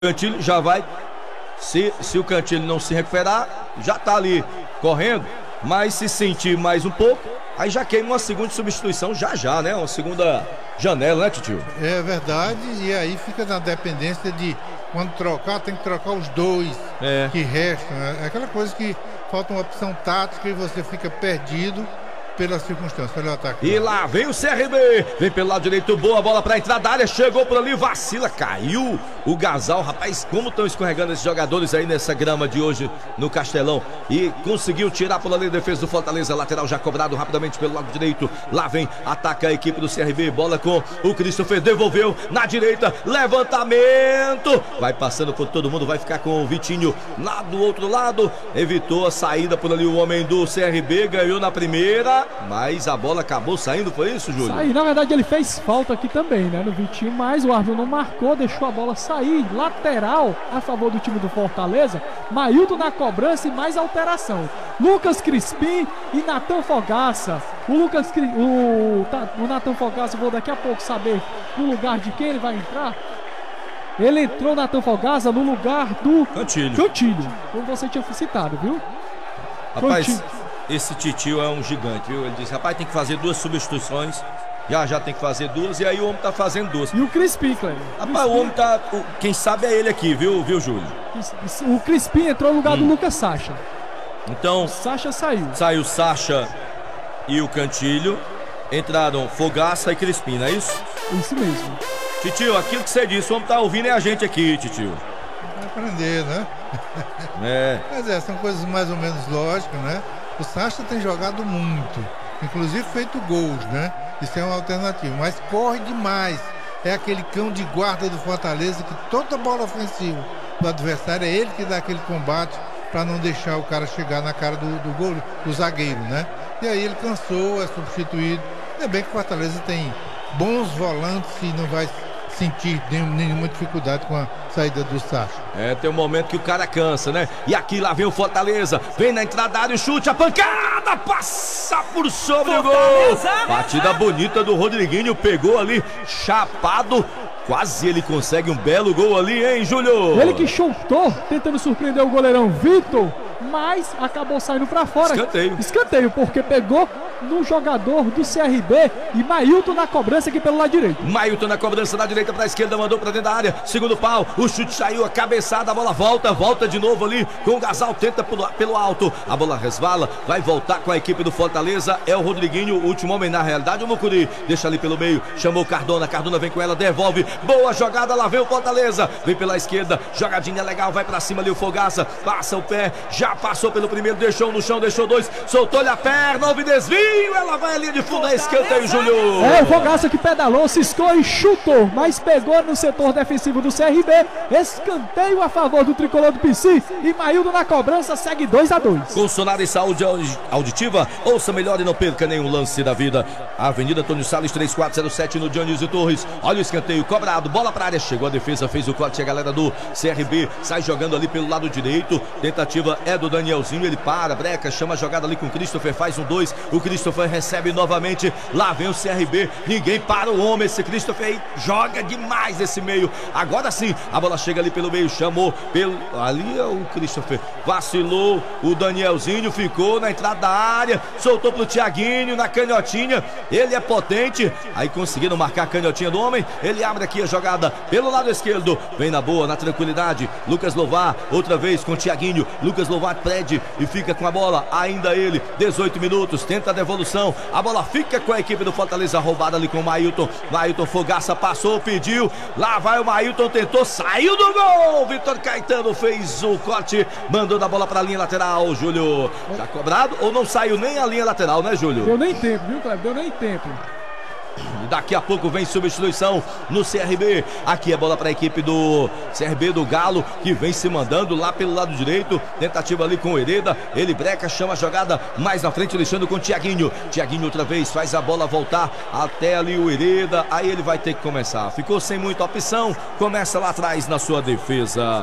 Cantilho já vai, se o Cantilho não se recuperar, já tá ali correndo, mas se sentir mais um pouco, aí já queima uma segunda substituição já, né? Uma segunda janela, né, Titio? É verdade, e aí fica na dependência de quando trocar, tem que trocar os dois que restam. É aquela coisa que falta uma opção tática e você fica perdido pela circunstância. Olha o ataque. E lá vem o CRB, vem pelo lado direito, boa bola pra entrada da área, chegou por ali, vacila, caiu o Gasal. Rapaz, como estão escorregando esses jogadores aí nessa grama de hoje no Castelão. E conseguiu tirar por ali a defesa do Fortaleza, lateral já cobrado rapidamente pelo lado direito. Lá vem, ataca a equipe do CRB, bola com o Christopher, devolveu na direita, levantamento, vai passando por todo mundo, vai ficar com o Vitinho lá do outro lado, evitou a saída por ali o homem do CRB, ganhou na primeira, mas a bola acabou saindo, foi isso, Júlio? Aí, na verdade, ele fez falta aqui também, né, no Vitinho, mas o árbitro não marcou, deixou a bola sair, lateral a favor do time do Fortaleza. Mailton na cobrança e mais alteração. Lucas Crispim e Natan Fogaça. O Natan Fogaça, vou daqui a pouco saber no lugar de quem ele vai entrar. Ele entrou, Natan Fogaça, no lugar do Cantilho, como você tinha citado, viu? Rapaz, Cantilho. Esse Titio é um gigante, viu? Ele disse, rapaz, tem que fazer duas substituições. Já tem que fazer duas, e aí o homem tá fazendo duas. E o Crispim, Cleber? Rapaz, o homem tá... Quem sabe é ele aqui, viu, Júlio? O Crispim entrou no lugar do Lucas Sacha. Então... Sacha saiu. Saiu Sacha e o Cantilho. Entraram Fogaça e Crispim, não é isso? Isso mesmo. Titio, aquilo que você disse, o homem tá ouvindo é a gente aqui, Titio. Vai aprender, né? Mas são coisas mais ou menos lógicas, né? O Sacha tem jogado muito, inclusive feito gols, né? Isso é uma alternativa, mas corre demais. É aquele cão de guarda do Fortaleza que toda bola ofensiva do adversário é ele que dá aquele combate para não deixar o cara chegar na cara do gol, do zagueiro, né? E aí ele cansou, é substituído. Ainda bem que o Fortaleza tem bons volantes e não vai sentir nenhuma dificuldade com a saída do Sacha. Tem um momento que o cara cansa, né? E aqui lá vem o Fortaleza, vem na entrada da área, o chute, a pancada, passa por sobre o gol. Batida bonita do Rodriguinho, pegou ali, chapado, quase ele consegue um belo gol ali, hein, Júlio? Ele que chutou, tentando surpreender o goleirão Vitor, mas acabou saindo pra fora. Escanteio, porque pegou no jogador do CRB e Mailton na cobrança aqui pelo lado direito. Mailton na cobrança da direita pra esquerda, mandou pra dentro da área, segundo pau, o chute saiu, a cabeçada, a bola volta de novo ali com o Gasal, tenta pelo alto, a bola resvala, vai voltar com a equipe do Fortaleza, é o Rodriguinho, o último homem na realidade, o Mucuri, deixa ali pelo meio, chamou Cardona vem com ela, devolve, boa jogada, lá vem o Fortaleza, vem pela esquerda, jogadinha legal, vai pra cima ali o Fogaça, passa o pé, já passou pelo primeiro, deixou no chão, deixou dois, soltou-lhe a perna, houve desvio, ela vai ali de fundo, é escanteio, Júlio. O Fogaça que pedalou, ciscou e chutou, mas pegou no setor defensivo do CRB, escanteio a favor do tricolor do PC e Mailton na cobrança, segue 2-2. Com sonora e saúde auditiva, ouça melhor e não perca nenhum lance da vida. Avenida Antônio Salles 3407 no Dionísio Torres, olha o escanteio cobrado, bola pra área, chegou a defesa, fez o corte, a galera do CRB sai jogando ali pelo lado direito, tentativa é do Danielzinho, ele para, breca, chama a jogada ali com o Christopher, faz um 2, o Christopher recebe novamente, lá vem o CRB, ninguém para o homem, esse Christopher aí joga demais esse meio, agora sim, a bola chega ali pelo meio, chamou ali é o Christopher, vacilou, o Danielzinho ficou na entrada da área, soltou pro Thiaguinho na canhotinha, ele é potente, aí conseguiram marcar a canhotinha do homem, ele abre aqui a jogada pelo lado esquerdo, vem na boa, na tranquilidade, Lucas Lovar, outra vez com o Thiaguinho, Lucas Lovar pede e fica com a bola, ainda ele, 18 minutos, tenta a devolução, a bola fica com a equipe do Fortaleza, roubada ali com o Mailton Fogaça passou, pediu, lá vai o Mailton, tentou, saiu do gol, Vitor Caetano fez o corte, mandou da bola pra linha lateral, Júlio, tá cobrado ou não saiu nem a linha lateral, né, Júlio? Deu nem tempo, viu, Cleber? Deu nem tempo. Daqui a pouco vem substituição no CRB. Aqui é bola para a equipe do CRB do Galo, que vem se mandando lá pelo lado direito. Tentativa ali com o Hereda. Ele breca, chama a jogada mais na frente, deixando com o Thiaguinho. Thiaguinho outra vez faz a bola voltar até ali o Hereda. Aí ele vai ter que começar. Ficou sem muita opção. Começa lá atrás na sua defesa.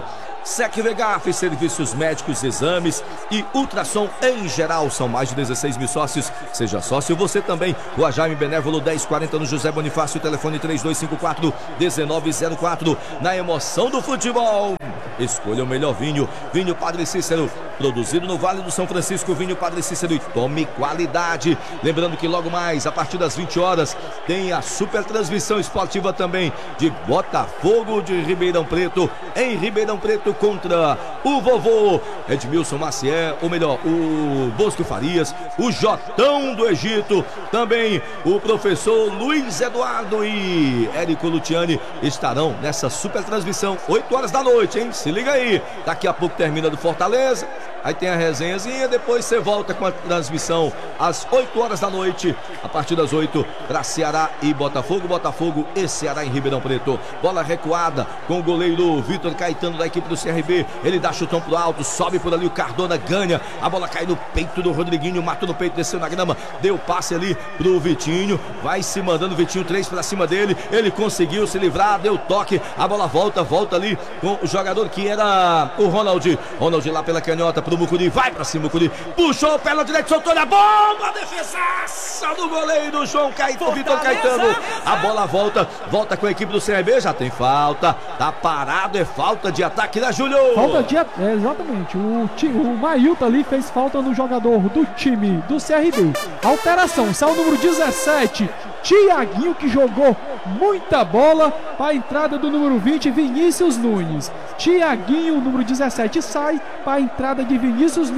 Secvegaf, serviços médicos, exames e ultrassom em geral. São mais de 16 mil sócios. Seja sócio você também. Rua Jaime Benévolo 1040 no José Bonifácio. Telefone 3254-1904. Na emoção do futebol, escolha o melhor vinho. Vinho Padre Cícero, produzido no Vale do São Francisco. Vinho Padre Cícero, e tome qualidade. Lembrando que logo mais, a partir das 20 horas, tem a super transmissão esportiva também de Botafogo de Ribeirão Preto, em Ribeirão Preto, contra o vovô Edmilson Maciel, ou melhor, o Bosco Farias, o Jotão do Egito, também o professor Luiz Eduardo e Érico Luciani estarão nessa super transmissão, 8 horas da noite, hein? Se liga aí, daqui a pouco termina do Fortaleza, aí tem a resenhazinha, depois você volta com a transmissão às 8 horas da noite, a partir das 8, para Ceará e Botafogo, Botafogo e Ceará em Ribeirão Preto. Bola recuada com o goleiro Vitor Caetano da equipe do CRB, ele dá chutão pro alto, sobe por ali, o Cardona ganha, a bola cai no peito do Rodriguinho, matou no peito, desceu na grama, deu passe ali pro Vitinho, vai se mandando, Vitinho 3 pra cima dele, ele conseguiu se livrar, deu toque, a bola volta ali com o jogador que era o Ronald lá pela canhota pro Mucuri, vai pra cima, Mucuri, puxou o pé na direita, soltou na bomba, defesaça do goleiro João Caetano, Vitor Caetano, a bola volta com a equipe do CRB, já tem falta, tá parado, é falta de ataque, né, Júlio? Falta de ataque, exatamente, o Mailton ali fez falta no jogador do time do CRB, alteração, saiu o número 17, Thiaguinho, que jogou muita bola para a entrada do número 20, Vinícius Nunes. Thiaguinho, número 17, sai para a entrada de Vinícius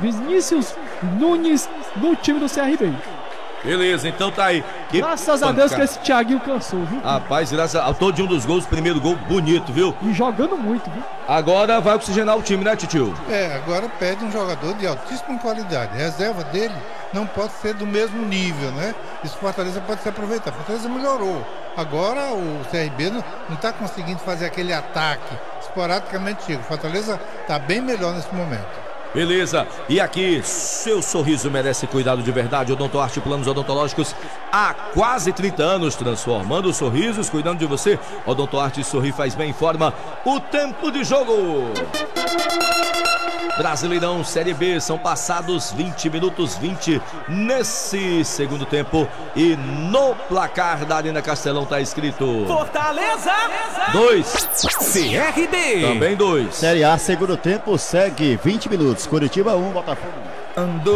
Nunes no time do CRB. Beleza, então tá aí. Graças a Deus que esse Thiaguinho cansou, viu? Rapaz, graças ao todo de um dos gols, primeiro gol bonito, viu? E jogando muito, viu? Agora vai oxigenar o time, né, Titio? Agora pede um jogador de altíssima qualidade. A reserva dele não pode ser do mesmo nível, né? Isso Fortaleza pode se aproveitar. Fortaleza melhorou. Agora o CRB não está conseguindo fazer aquele ataque. Esporadicamente chega. Fortaleza está bem melhor nesse momento. Beleza, e aqui, seu sorriso merece cuidado de verdade. Odontoarte Planos Odontológicos há quase 30 anos, transformando sorrisos, cuidando de você. Odontoarte Sorri Faz Bem, informa o tempo de jogo. Brasileirão Série B, são passados 20 minutos 20 nesse segundo tempo, e no placar da Arena Castelão tá escrito Fortaleza 2, CRB também 2. Série A, segundo tempo, segue 20 minutos. Curitiba 1, Botafogo 1.